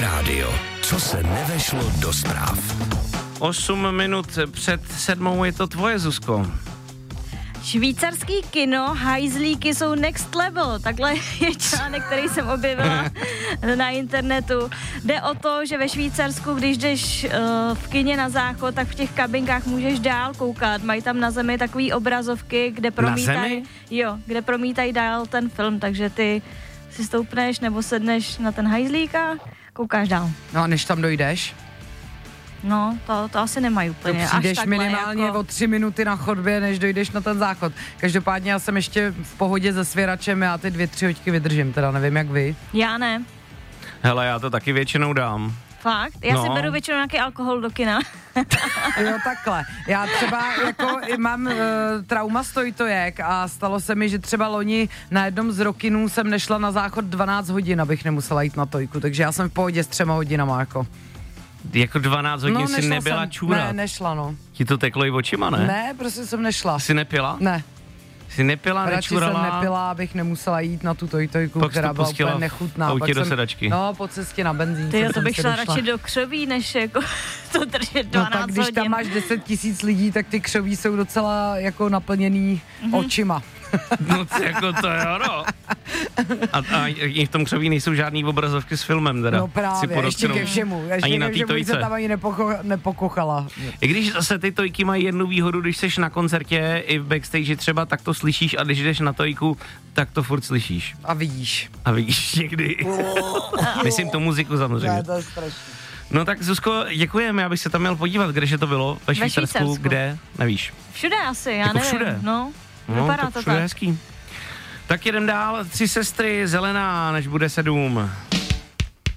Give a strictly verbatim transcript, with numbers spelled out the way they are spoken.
rádio. Co se nevešlo do zpráv. Osm minut před sedmou je to tvoje, Zuzko. Švýcarský kino, hajzlíky jsou next level. Takhle je článek, který jsem objevila na internetu. Jde o to, že ve Švýcarsku, když jdeš uh, v kině na záchod, tak v těch kabinkách můžeš dál koukat. Mají tam na zemi takový obrazovky, kde promítají, jo, kde promítají dál ten film, takže ty si stoupneš nebo sedneš na ten hajzlík a koukáš dál. No a než tam dojdeš? No, to, to asi nemají úplně. To přijdeš až takhle, minimálně jako... o tři minuty na chodbě, než dojdeš na ten záchod. Každopádně já jsem ještě v pohodě se svěračem, já ty dvě, tři hoďky vydržím, teda nevím jak vy. Já ne. Hele, já to taky většinou dám. Fakt? Já no. si beru většinou nějaký alkohol do kina. Jo, takhle. Já třeba jako mám uh, trauma stojtojek a stalo se mi, že třeba loni na jednom z rokinů jsem nešla na záchod dvanáct hodin, abych nemusela jít na tojku, takže já jsem v pohodě s třema hodinama jako. Jako dvanáct hodin no, si nebyla jsem, čůrat. Ne, nešla, no. Ti to teklo i očima, ne? Ne, prostě jsem nešla. Jsi nepila? Ne. Jsi nepila, Radši nečurala? jsem nepila, abych nemusela jít na tu tojtojku, Pak která byla úplně nechutná. Autě Pak do jsem, sedačky. No, po cestě na benzín. Ty, to bych šla radši do křoví, než jako to držet dvanáct no tak když hodin. tam máš deset tisíc lidí, tak ty křoví jsou docela jako naplněný mm-hmm. očima. No to jako to jo, no. A, a i v tom křoví nejsou žádný obrazovky s filmem, teda. No právě, ještě ke všemu. Ještě ani ke na té všemu tojce. se tam ani nepoko, nepokochala. I když zase ty tojky mají jednu výhodu, když seš na koncertě i v backstage třeba, tak to slyšíš a když jdeš na tojku, tak to furt slyšíš. A vidíš. A vidíš někdy. Myslím tu muziku samozřejmě. Ne, to je strašný. No tak Zuzko, děkujeme, já bych se tam měl podívat, kdeže to bylo, ve Švýcarsku, Ve Švýcarsku. kde, nevíš. Všude asi, já jako nevím. Všude? No, No, vypadá to to všude tak. hezký. Tak jedem dál, tři sestry, zelená, než bude sedm.